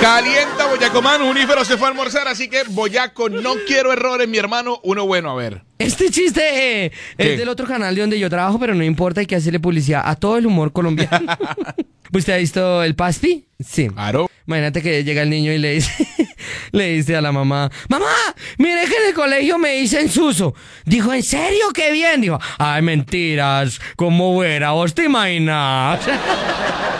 Calienta Boyaco, mano. Unífero se fue a almorzar, así que Boyaco, no quiero errores, mi hermano. Uno bueno, a ver. Este chiste ¿Qué? es del otro canal de donde yo trabajo, pero no importa, hay que hacerle publicidad a todo el humor colombiano. ¿Usted ha visto el Paspi? Sí. Claro. Imagínate que llega el niño y le dice, le dice a la mamá, mamá, mire que en el colegio me dicen Suso. Dijo, ¿en serio? ¡Qué bien! Dijo, ay, mentiras, ¿cómo era? ¿Vos te imaginas?